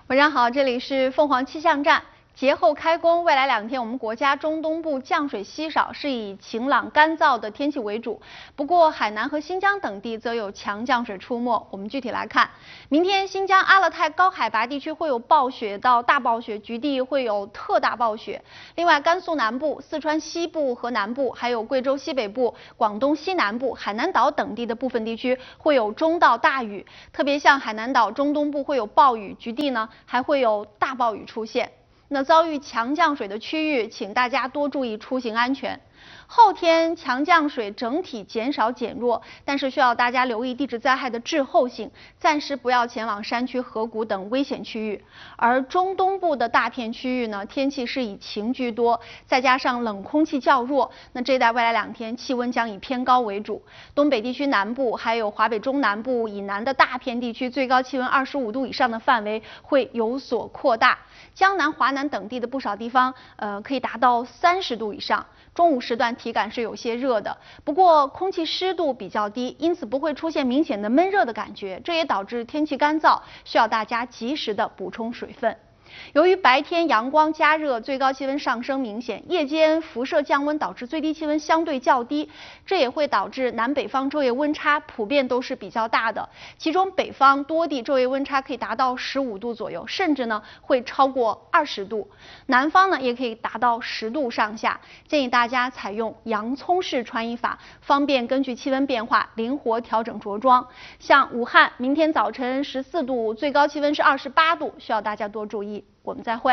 晚上好，这里是凤凰气象站。节后开工，未来2天我们国家中东部降水稀少，是以晴朗干燥的天气为主。不过海南和新疆等地则有强降水出没。我们具体来看，明天新疆阿勒泰高海拔地区会有暴雪到大暴雪，局地会有特大暴雪。另外，甘肃南部、四川西部和南部，还有贵州西北部、广东西南部、海南岛等地的部分地区会有中到大雨，特别像海南岛中东部会有暴雨，局地呢还会有大暴雨出现。那遭遇强降水的区域，请大家多注意出行安全。后天强降水整体减少减弱，但是需要大家留意地质灾害的滞后性，暂时不要前往山区、河谷等危险区域。而中东部的大片区域呢，天气是以晴居多，再加上冷空气较弱，那这一带未来2天气温将以偏高为主。东北地区南部还有华北中南部以南的大片地区，最高气温25度以上的范围会有所扩大。江南、华南等地的不少地方，可以达到30度以上。中午时段体感是有些热的，不过空气湿度比较低，因此不会出现明显的闷热的感觉，这也导致天气干燥，需要大家及时的补充水分。由于白天阳光加热，最高气温上升明显，夜间辐射降温导致最低气温相对较低，这也会导致南北方昼夜温差普遍都是比较大的，其中北方多地昼夜温差可以达到15度左右，甚至呢会超过20度，南方呢也可以达到10度上下。建议大家采用洋葱式穿衣法，方便根据气温变化灵活调整着装。像武汉明天早晨14度，最高气温是28度，需要大家多注意。我们再会。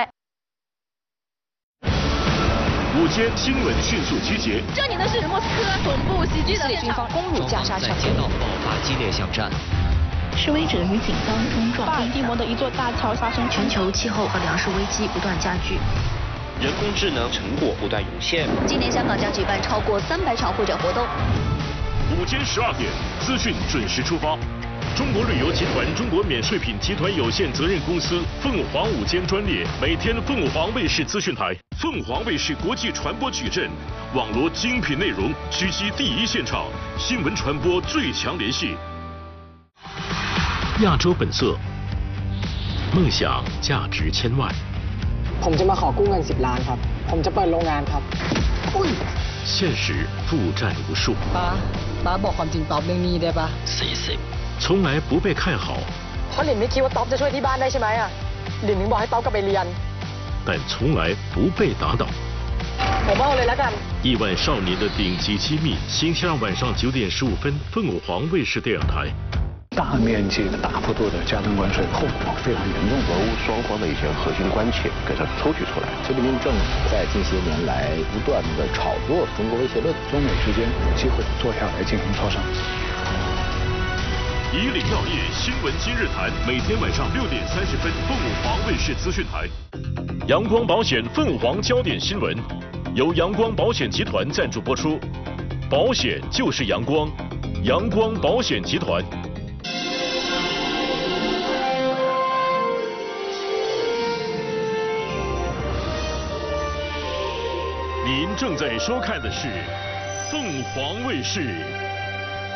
午间新闻迅速集结。 这里的是莫斯科总部袭击的军方攻入加沙小街道， 爆发激烈巷战。 示威者与警方冲撞。 巴尔的摩的一座大桥发生全球气候和粮食危机不断加剧。 人工智能成果不断涌现。 今年香港将举办超过300场会展活动。 午间12点，资讯准时出发。中国旅游集团中国免税品集团有限责任公司凤凰午间专列，每天凤凰卫视资讯台、凤凰卫视国际传播矩阵，网罗精品内容，狙击第一现场，新闻传播最强联系。亚洲本色，梦想价值1000万。 ผมจะมาขอกู้เงิน10ล้านครับผมจะเปิดโรงงานครับ现实负债无数。 ป้าบอกความจริงตอบเรื่องนี้ได้ปะ 40从来不被看好， เพราะหลินไม่คิดว่าต๊อบจะช่วยที่บ้านได้ใช่ไหมอ่ะหลินถึงบอกให้ต๊อบกลับไปเรียน但从来不被打倒。 ผมเอาเลยแล้วกัน亿万少年的顶级机密，星期2晚上9点15分，凤凰卫视电视台。 大面积的、大幅度的加征关税，后果非常严重。 俄乌双方的一些核心关切给它抽取出来。 习近平政府在近些年来不断的炒作中国威胁论， 中美之间有机会坐下来进行磋商。 以岭药业新闻今日谈，每天晚上6点30分，凤凰卫视资讯台。阳光保险凤凰焦点新闻，由阳光保险集团赞助播出。保险就是阳光，阳光保险集团。您正在收看的是凤凰卫视